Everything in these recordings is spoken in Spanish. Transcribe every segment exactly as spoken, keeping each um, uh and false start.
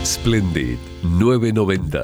Splendid nueve noventa.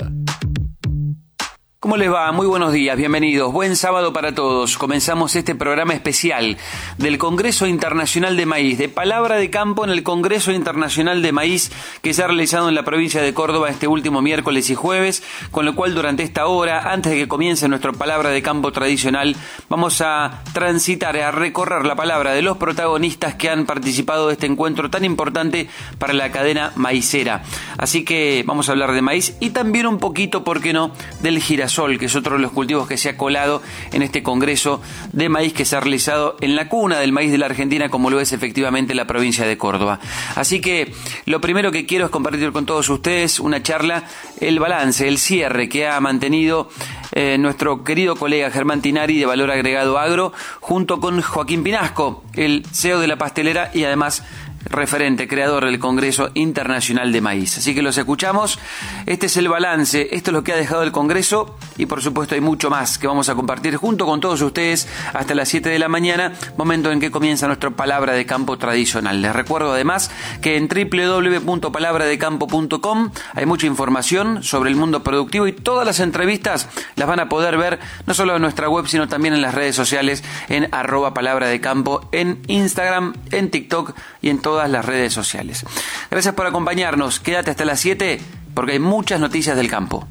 ¿Cómo les va? Muy buenos días, bienvenidos. Buen sábado para todos. Comenzamos este programa especial del Congreso Internacional de Maíz, de Palabra de Campo en el Congreso Internacional de Maíz que se ha realizado en la provincia de Córdoba este último miércoles y jueves, con lo cual durante esta hora, antes de que comience nuestra Palabra de Campo tradicional, vamos a transitar, a recorrer la palabra de los protagonistas que han participado de este encuentro tan importante para la cadena maicera. Así que vamos a hablar de maíz y también un poquito, ¿por qué no?, del girasol, que es otro de los cultivos que se ha colado en este congreso de maíz que se ha realizado en la cuna del maíz de la Argentina, como lo es efectivamente la provincia de Córdoba. Así que lo primero que quiero es compartir con todos ustedes una charla, el balance, el cierre que ha mantenido eh, nuestro querido colega Germán Tinari de Valor Agregado Agro, junto con Joaquín Pinasco, el C E O de la pastelera y además referente, creador del Congreso Internacional de Maíz. Así que los escuchamos. Este es el balance, esto es lo que ha dejado el Congreso y por supuesto hay mucho más que vamos a compartir junto con todos ustedes hasta las siete de la mañana, momento en que comienza nuestra Palabra de Campo tradicional. Les recuerdo además que en doble u doble u doble u punto palabra de campo punto com hay mucha información sobre el mundo productivo y todas las entrevistas las van a poder ver no solo en nuestra web sino también en las redes sociales en arroba palabra de campo, en Instagram, en TikTok y en todas las redes sociales. Gracias por acompañarnos. Quédate hasta las siete porque hay muchas noticias del campo.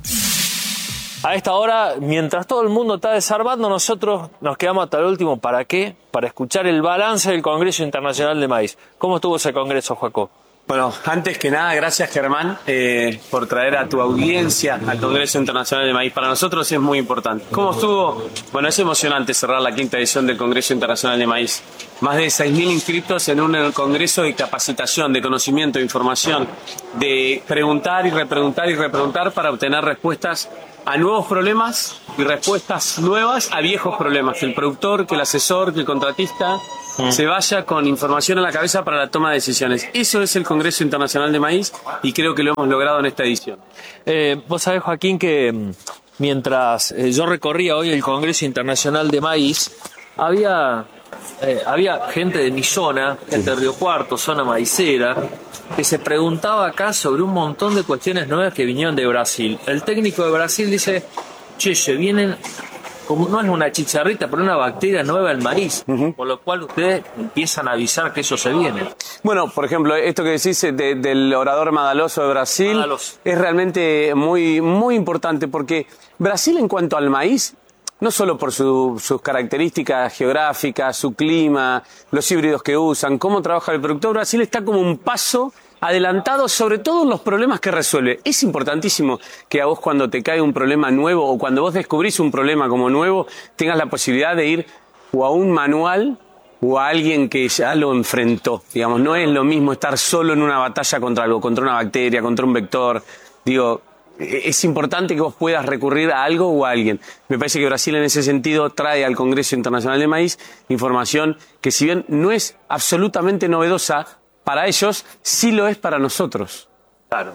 A esta hora, mientras todo el mundo está desarmando, nosotros nos quedamos hasta el último. ¿Para qué? Para escuchar el balance del Congreso Internacional de Maíz. ¿Cómo estuvo ese congreso, Joaco? Bueno, antes que nada, gracias Germán eh, por traer a tu audiencia al Congreso Internacional de Maíz. Para nosotros es muy importante. ¿Cómo estuvo? Bueno, es emocionante cerrar la quinta edición del Congreso Internacional de Maíz. Más de seis mil inscritos en un congreso de capacitación, de conocimiento, de información, de preguntar y repreguntar y repreguntar para obtener respuestas a nuevos problemas y respuestas nuevas a viejos problemas. Que el productor, que el asesor, que el contratista Mm. se vaya con información en la cabeza para la toma de decisiones. Eso es el Congreso Internacional de Maíz y creo que lo hemos logrado en esta edición. Eh, vos sabés, Joaquín, que mientras eh, yo recorría hoy el Congreso Internacional de Maíz, había, eh, había gente de mi zona, gente de Río Cuarto, zona maicera, que se preguntaba acá sobre un montón de cuestiones nuevas que vinieron de Brasil. El técnico de Brasil dice, che, se vienen... como no es una chicharrita, pero una bacteria nueva en maíz, uh-huh. Por lo cual ustedes empiezan a avisar que eso se viene. Bueno, por ejemplo, esto que decís de, del orador Madaloso de Brasil Madaloso. Es realmente muy, muy importante porque Brasil en cuanto al maíz, no solo por su, sus características geográficas, su clima, los híbridos que usan, cómo trabaja el productor, Brasil está como un paso adelantado, sobre todo en los problemas que resuelve. Es importantísimo que a vos cuando te cae un problema nuevo o cuando vos descubrís un problema como nuevo, tengas la posibilidad de ir o a un manual o a alguien que ya lo enfrentó. Digamos, no es lo mismo estar solo en una batalla contra algo, contra una bacteria, contra un vector. Digo, es importante que vos puedas recurrir a algo o a alguien. Me parece que Brasil en ese sentido trae al Congreso Internacional de Maíz información que si bien no es absolutamente novedosa, para ellos sí lo es para nosotros. Claro.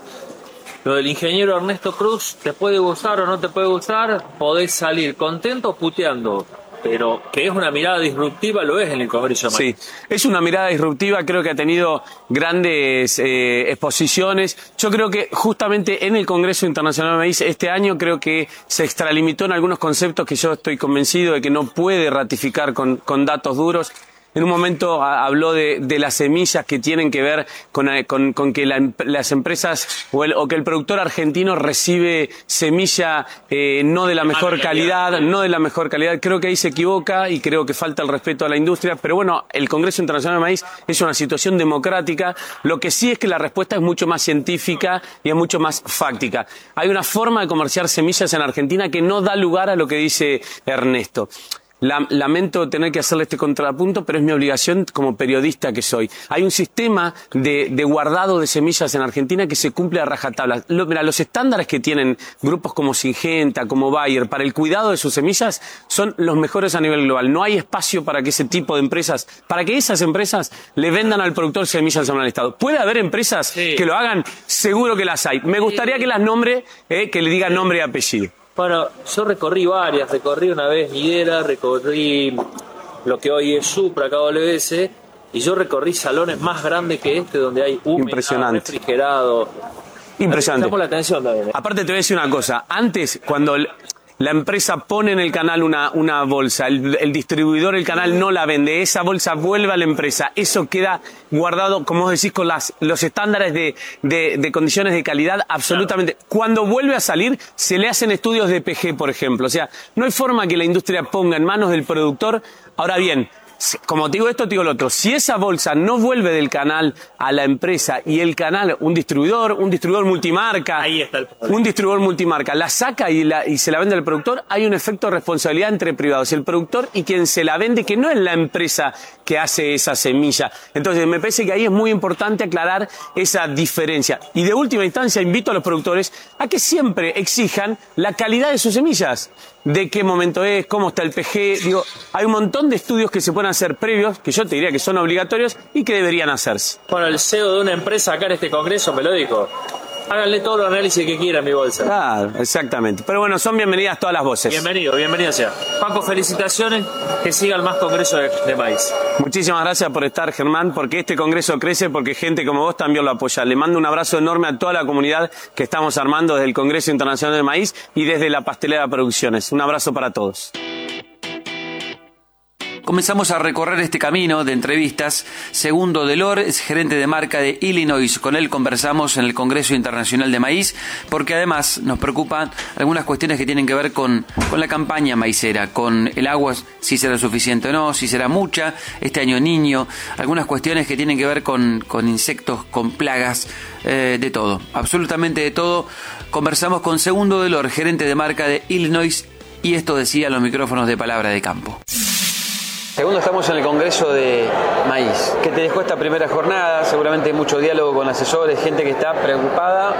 Lo del ingeniero Ernesto Cruz, ¿te puede gustar o no te puede gustar? Podés salir contento o puteando. Pero que es una mirada disruptiva, lo es en el Congreso de Maíz. Sí, es una mirada disruptiva, creo que ha tenido grandes eh, exposiciones. Yo creo que justamente en el Congreso Internacional de Maíz este año creo que se extralimitó en algunos conceptos que yo estoy convencido de que no puede ratificar con, con datos duros. En un momento a, habló de, de las semillas que tienen que ver con, con, con que la, las empresas o, el, o que el productor argentino recibe semilla eh, no de la mejor calidad, no de la mejor calidad. Creo que ahí se equivoca y creo que falta el respeto a la industria. Pero bueno, el Congreso Internacional de Maíz es una situación democrática. Lo que sí es que la respuesta es mucho más científica y es mucho más fáctica. Hay una forma de comerciar semillas en Argentina que no da lugar a lo que dice Ernesto. La, lamento tener que hacerle este contrapunto, pero es mi obligación como periodista que soy. Hay un sistema de, de guardado de semillas en Argentina que se cumple a rajatabla. Lo, mira, los estándares que tienen grupos como Syngenta, como Bayer, para el cuidado de sus semillas, son los mejores a nivel global. No hay espacio para que ese tipo de empresas, para que esas empresas le vendan al productor semillas al Estado. ¿Puede haber empresas sí. que lo hagan? Seguro que las hay. Me gustaría que las nombre, eh, que le diga nombre y apellido. Bueno, yo recorrí varias, recorrí una vez Midera, recorrí lo que hoy es Supra, K W S, y yo recorrí salones más grandes que este, donde hay húmedo, refrigerado. Impresionante. Llamó la atención también. Aparte te voy a decir una cosa, antes cuando la empresa pone en el canal una, una bolsa, el, el distribuidor el canal no la vende, esa bolsa vuelve a la empresa, eso queda guardado, como vos decís, con las, los estándares de, de, de condiciones de calidad absolutamente. Claro. Cuando vuelve a salir, se le hacen estudios de P G, por ejemplo, o sea, no hay forma que la industria ponga en manos del productor. Ahora bien, como te digo esto, te digo lo otro. Si esa bolsa no vuelve del canal a la empresa y el canal, un distribuidor, un distribuidor multimarca, ahí está el problema. Un distribuidor multimarca la saca y, la, y se la vende al productor, hay un efecto de responsabilidad entre privados, el productor y quien se la vende, que no es la empresa que hace esa semilla. Entonces, me parece que ahí es muy importante aclarar esa diferencia. Y de última instancia, invito a los productores a que siempre exijan la calidad de sus semillas. De qué momento es, cómo está el P G. Digo, hay un montón de estudios que se pueden hacer previos, que yo te diría que son obligatorios y que deberían hacerse. Bueno, el C E O de una empresa acá en este congreso me lo dijo. Háganle todos los análisis que quieran, mi bolsa. Claro, exactamente. Pero bueno, son bienvenidas todas las voces. Bienvenido, bienvenido sea. Paco, felicitaciones. Que siga el más congreso de, de maíz. Muchísimas gracias por estar, Germán, porque este congreso crece porque gente como vos también lo apoya. Le mando un abrazo enorme a toda la comunidad que estamos armando desde el Congreso Internacional de Maíz y desde la Pastelera Producciones. Un abrazo para todos. Comenzamos a recorrer este camino de entrevistas. Segundo Delor es gerente de marca de Illinois. Con él conversamos en el Congreso Internacional de Maíz, porque además nos preocupan algunas cuestiones que tienen que ver con, con la campaña maicera, con el agua, si será suficiente o no, si será mucha, este año niño, algunas cuestiones que tienen que ver con, con insectos, con plagas, eh, de todo, absolutamente de todo. Conversamos con Segundo Delor, gerente de marca de Illinois, y esto decía los micrófonos de Palabra de Campo. Segundo, estamos en el Congreso de Maíz. ¿Qué te dejó esta primera jornada? Seguramente hay mucho diálogo con asesores, gente que está preocupada.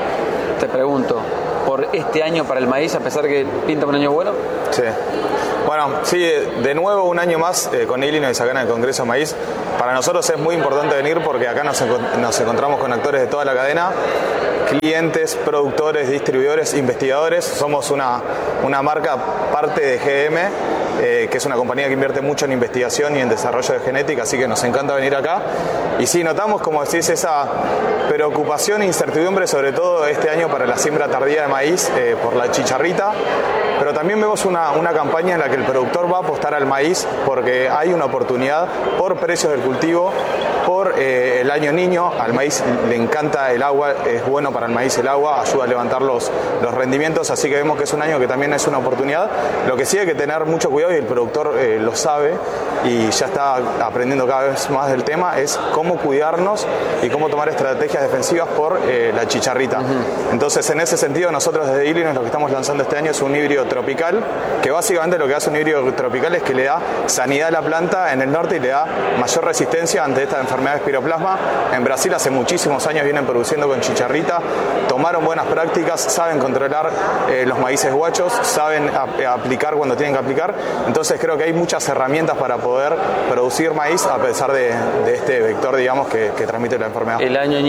Te pregunto, ¿por este año para el maíz, a pesar que pinta un año bueno? Sí. Bueno, sí, de nuevo un año más eh, con Illinois acá en el Congreso Maíz. Para nosotros es muy importante venir porque acá nos, nos encontramos con actores de toda la cadena, clientes, productores, distribuidores, investigadores. Somos una, una marca parte de G M, eh, que es una compañía que invierte mucho en investigación y en desarrollo de genética, así que nos encanta venir acá. Y sí, notamos, como decís, esa preocupación e incertidumbre, sobre todo este año para la siembra tardía de maíz eh, por la chicharrita, pero también vemos una, una campaña en la que el productor va a apostar al maíz porque hay una oportunidad por precios del cultivo, por eh, el año niño. Al maíz le encanta el agua, es bueno para el maíz el agua, ayuda a levantar los, los rendimientos, así que vemos que es un año que también es una oportunidad. Lo que sí hay que tener mucho cuidado, y el productor eh, lo sabe y ya está aprendiendo cada vez más del tema, es cómo cuidarnos y cómo tomar estrategias defensivas por eh, la chicharrita. Uh-huh. Entonces, en ese sentido, nosotros desde Illinois lo que estamos lanzando este año es un híbrido tropical, que básicamente lo que hace un híbrido tropical es que le da sanidad a la planta en el norte y le da mayor resistencia ante esta enfermedad de espiroplasma. En Brasil hace muchísimos años vienen produciendo con chicharrita, tomaron buenas prácticas, saben controlar eh, los maíces guachos, saben a, a aplicar cuando tienen que aplicar. Entonces creo que hay muchas herramientas para poder producir maíz a pesar de, de este vector, digamos, que, que transmite la enfermedad. ¿El año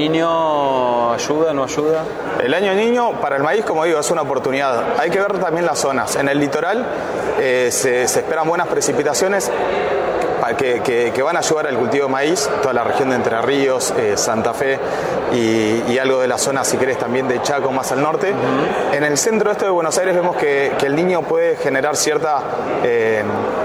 niño ayuda o no ayuda? El año niño para el maíz, como digo, es una oportunidad. Hay que ver también las zonas. En el litoral eh, se, se esperan buenas precipitaciones Que, que, que van a ayudar al cultivo de maíz, toda la región de Entre Ríos, eh, Santa Fe y, y algo de la zona, si querés, también de Chaco más al norte. Uh-huh. En el centro este de Buenos Aires vemos que, que el niño puede generar cierta... Eh,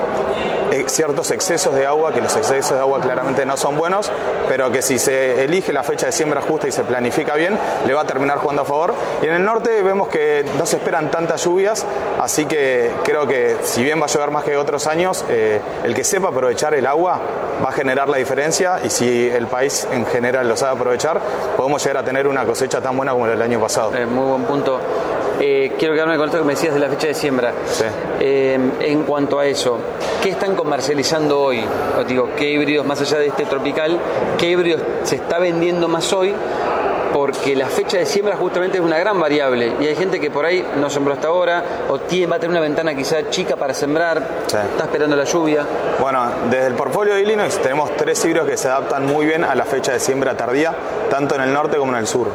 ciertos excesos de agua, que los excesos de agua claramente no son buenos, pero que si se elige la fecha de siembra justa y se planifica bien, le va a terminar jugando a favor. Y en el norte vemos que no se esperan tantas lluvias, así que creo que si bien va a llover más que otros años, eh, el que sepa aprovechar el agua va a generar la diferencia, y si el país en general lo sabe aprovechar, podemos llegar a tener una cosecha tan buena como el del año pasado. Eh, muy buen punto. Eh, quiero quedarme con esto que me decías de la fecha de siembra. Sí. Eh, en cuanto a eso, ¿qué están comercializando hoy? O digo, ¿qué híbridos, más allá de este tropical, qué híbridos se está vendiendo más hoy? Porque la fecha de siembra justamente es una gran variable, y hay gente que por ahí no sembró hasta ahora, o tiene, va a tener una ventana quizá chica para sembrar, sí. Está esperando la lluvia. Bueno, desde el portfolio de Illinois tenemos tres híbridos que se adaptan muy bien a la fecha de siembra tardía, tanto en el norte como en el sur.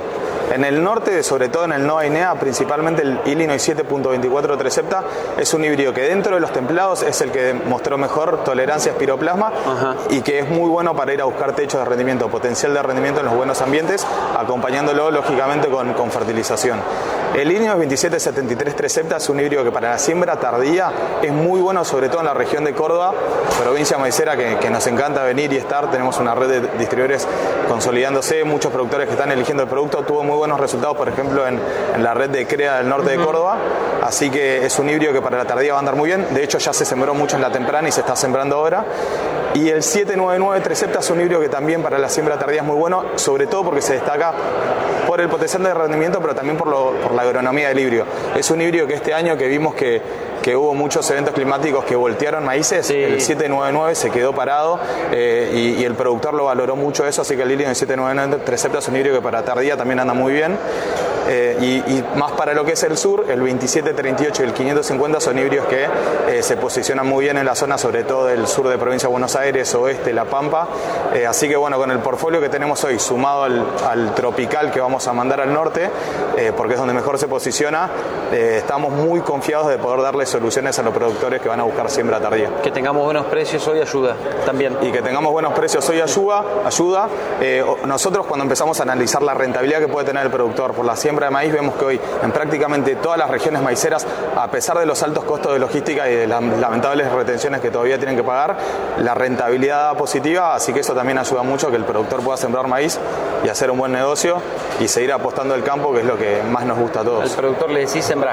En el norte, sobre todo en el Nova Inea, principalmente el Illinois siete punto veinticuatro Trecepta, es un híbrido que dentro de los templados es el que mostró mejor tolerancia a espiroplasma. Ajá. Y que es muy bueno para ir a buscar techos de rendimiento, potencial de rendimiento en los buenos ambientes, acompañándolo lógicamente con, con fertilización. El Illinois veintisiete setenta y tres Trecepta es un híbrido que para la siembra tardía es muy bueno, sobre todo en la región de Córdoba, provincia maicera que, que nos encanta venir y estar. Tenemos una red de distribuidores consolidándose, muchos productores que están eligiendo el producto. Tuvo muy buenos resultados, por ejemplo, en, en la red de CREA del norte uh-huh. de Córdoba. Así que es un híbrido que para la tardía va a andar muy bien. De hecho, ya se sembró mucho en la temprana y se está sembrando ahora. Y el siete noventa y nueve Trecepta es un híbrido que también para la siembra tardía es muy bueno, sobre todo porque se destaca por el potencial de rendimiento, pero también por, lo, por la agronomía del híbrido. Es un híbrido que este año que vimos que, que hubo muchos eventos climáticos que voltearon maíces, sí. el siete noventa y nueve se quedó parado eh, y, y el productor lo valoró mucho eso, así que el Illinois siete noventa y nueve Trecepta es un híbrido que para tardía también anda muy bien. Eh, y, y más para lo que es el sur, el veintisiete treinta y ocho y el quinientos cincuenta son híbridos que eh, se posicionan muy bien en la zona, sobre todo del sur de provincia de Buenos Aires, oeste, La Pampa. Eh, así que bueno, con el portfolio que tenemos hoy, sumado al, al tropical que vamos a mandar al norte, eh, porque es donde mejor se posiciona, eh, estamos muy confiados de poder darle soluciones a los productores que van a buscar siembra tardía. Que tengamos buenos precios hoy ayuda también. Y que tengamos buenos precios hoy ayuda. ayuda. Eh, nosotros cuando empezamos a analizar la rentabilidad que puede tener el productor por la siembra de maíz, vemos que hoy en prácticamente todas las regiones maiceras, a pesar de los altos costos de logística y de las lamentables retenciones que todavía tienen que pagar, la rentabilidad positiva, así que eso también ayuda mucho a que el productor pueda sembrar maíz y hacer un buen negocio y seguir apostando al campo, que es lo que más nos gusta a todos. Al productor le decís sembrar.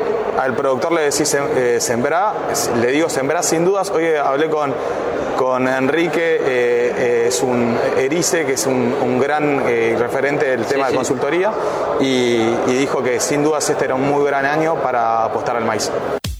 Al productor le decís eh, sembrar, le digo sembrar sin dudas. Hoy hablé con con Enrique, eh, eh, es un Erice, que es un, un gran eh, referente del tema sí, de sí. consultoría, y, y dijo que sin dudas este era un muy gran año para apostar al maíz.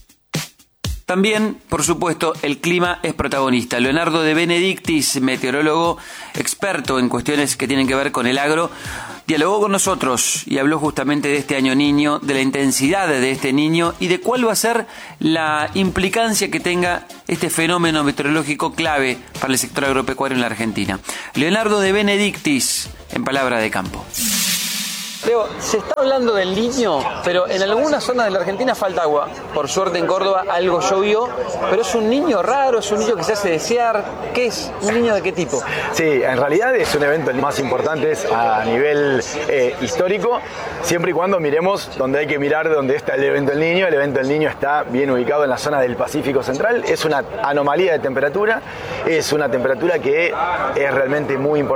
También, por supuesto, el clima es protagonista. Leonardo De Benedictis, meteorólogo experto en cuestiones que tienen que ver con el agro, dialogó con nosotros y habló justamente de este año niño, de la intensidad de este niño y de cuál va a ser la implicancia que tenga este fenómeno meteorológico clave para el sector agropecuario en la Argentina. Leonardo De Benedictis, en Palabra de Campo. Leo, se está hablando del Niño, pero en algunas zonas de la Argentina falta agua. Por suerte en Córdoba algo llovió, pero es un niño raro, es un niño que se hace desear. ¿Qué es? ¿Un niño de qué tipo? Sí, en realidad es un evento más importante a nivel eh, histórico, siempre y cuando miremos donde hay que mirar, donde está el evento del Niño. El evento del Niño está bien ubicado en la zona del Pacífico Central. Es una anomalía de temperatura, es una temperatura que es realmente muy importante.